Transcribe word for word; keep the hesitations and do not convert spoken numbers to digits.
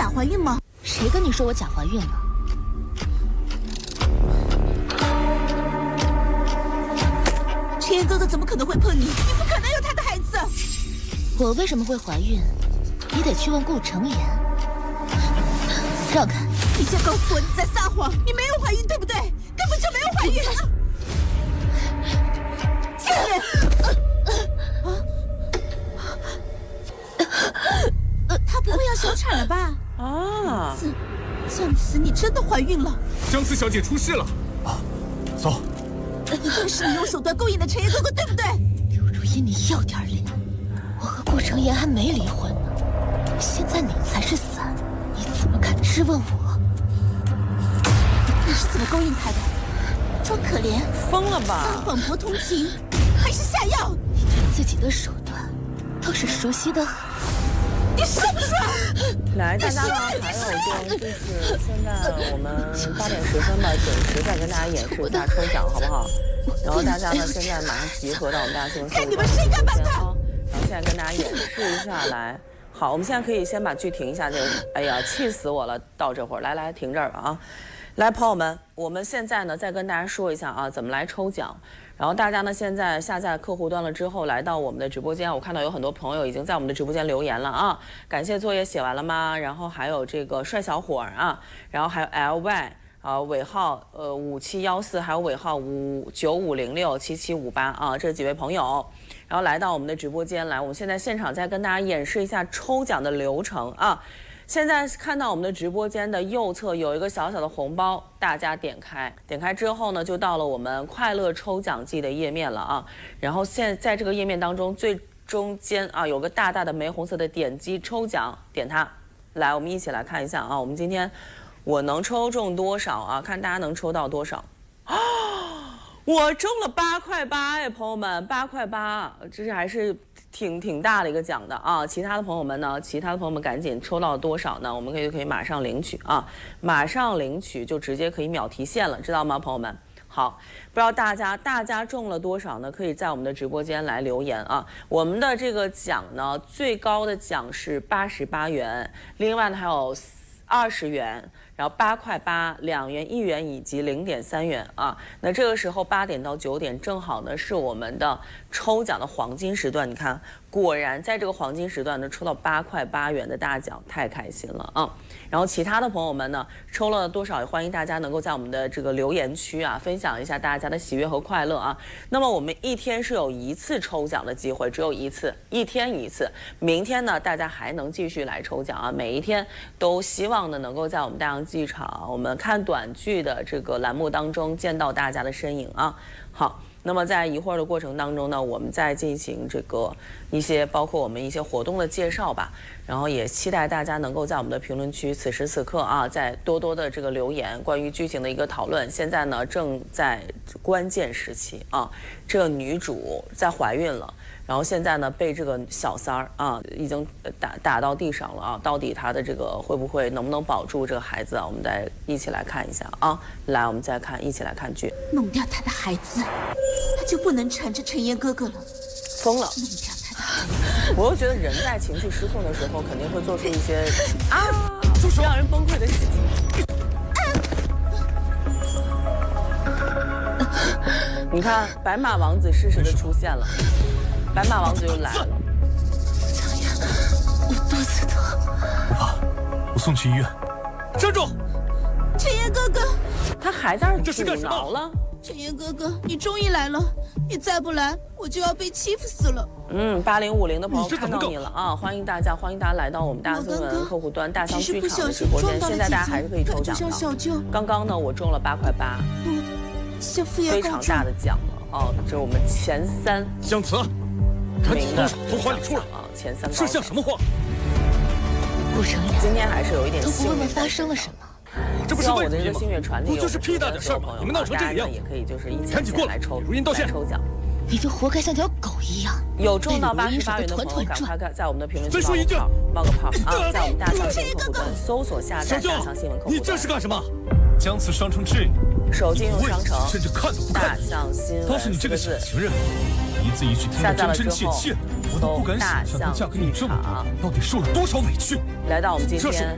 假怀孕吗？ 谁跟你说我假怀孕了？ 陈岩哥哥怎么可能会碰你？你不可能有他的孩子。 我为什么会怀孕？你得去问顾成言。让开！ 你先告诉我你在撒谎，你没有怀孕对不对？根本就没有怀孕。陈岩。 她不会要小产了吧？ 啊！ 江江慈，你真的怀孕了？ 江慈小姐出事了！ 啊，走。 一定是你用手段勾引的陈岩哥哥，对不对？ 刘如意，你要点脸！我和顾成言还没离婚呢，现在你才是三，你怎么敢质问我？ 你是怎么勾引他的？装可怜？ 疯了吧？ 撒谎博同情，还是下药？ 你对自己的手段倒是熟悉的很。 你爽不爽？ 来，大家呢？还有就就是现在我们八点十分吧，准时再跟大家演示一下抽奖，好不好？然后大家呢现在马上集合到我们大新闻看你们谁敢帮他！ 然后现在跟大家演示一下，来，好，我们现在可以先把剧停一下。这个，哎呀，气死我了！到这会儿，来来，停这儿吧啊！来，朋友们，我们现在呢再跟大家说一下啊，怎么来抽奖。 然后大家呢，现在下载客户端了之后，来到我们的直播间，我看到有很多朋友已经在我们的直播间留言了啊，感谢作业写完了吗？然后还有这个帅小伙儿啊，然后还有 L Y 啊，尾号呃五七幺四，还有尾号五九五零六七七五八啊，这几位朋友，然后来到我们的直播间来，我们现在现场再跟大家演示一下抽奖的流程啊。 现在看到我们的直播间的右侧有一个小小的红包，大家点开，点开之后呢，就到了我们快乐抽奖季的页面了啊。然后现在这个页面当中最中间啊有个大大的玫红色的点击抽奖，点它。来，我们一起来看一下啊，我们今天我能抽中多少啊？看大家能抽到多少啊？我中了八块八哎，朋友们，八块八，这是还是。 挺挺大的一个奖的啊！其他的朋友们呢？其他的朋友们赶紧抽到多少呢？我们可以可以马上领取啊！马上领取就直接可以秒提现了，知道吗，朋友们？好，不知道大家大家中了多少呢？可以在我们的直播间来留言啊！我们的这个奖呢，最高的奖是八十八元，另外呢还有二十元。 然后八块八、两元、一元以及零点三元啊，那这个时候八点到九点正好呢是我们的抽奖的黄金时段。你看，果然在这个黄金时段呢抽到八块八元的大奖，太开心了啊！然后其他的朋友们呢抽了多少，也欢迎大家能够在我们的这个留言区啊分享一下大家的喜悦和快乐啊。那么我们一天是有一次抽奖的机会，只有一次，一天一次。明天呢大家还能继续来抽奖啊，每一天都希望呢能够在我们大洋 剧场，我们看短剧的这个栏目当中见到大家的身影啊。好，那么在一会儿的过程当中呢，我们再进行这个一些包括我们一些活动的介绍吧。然后也期待大家能够在我们的评论区此时此刻啊，再多多的这个留言关于剧情的一个讨论。现在呢正在关键时期啊，这个女主在怀孕了。 然后现在呢，被这个小三儿啊，已经打打到地上了啊！到底他的这个会不会能不能保住这个孩子啊？我们再一起来看一下啊！来，我们再看，一起来看剧。 弄掉他的孩子，他就不能缠着陈岩哥哥了。 疯了！ 弄掉他的孩子。 我又觉得人在情绪失控的时候，肯定会做出一些啊，就是让人崩溃的事情。你看，白马王子适时的出现了。 白马王子又来了， 强爷，我肚子疼。 不怕，我送去医院。 站住！ 陈岩哥哥， 他还在这阻挠了。 陈岩哥哥，你终于来了，你再不来，我就要被欺负死了。 嗯，八零五零的朋友看到你了啊！欢迎大家，欢迎大家来到我们大新闻客户端大象剧场的直播间。现在大家还是可以抽奖的。刚刚呢，我中了八块八，非常大的奖了哦！这是我们前三。 姜慈。 赶紧动手，从怀里出来啊！ 前三这像什么话？ 顾成言， 今天还是有一点都不问问发生了什么。 这不是我的这个心愿传递， 不就是屁大点事儿吗？你们闹成这个样， 也可以就是一起赶紧过来抽， 如音道歉， 抽奖。 你就活该像条狗一样。 有中到八十八元的朋友，赶快在我们的评论区冒个泡， 冒个泡啊！在我们大象新闻客户端搜索下载大象新闻客户端。 你这是干什么？ 将此伤成这样， 手机应用商城， 甚至看都不看。 大象新闻， 倒是你这个小情人，一字一句听得真真切切，我都不敢想象她嫁给你这么到底受了多少委屈。 来到我们今天。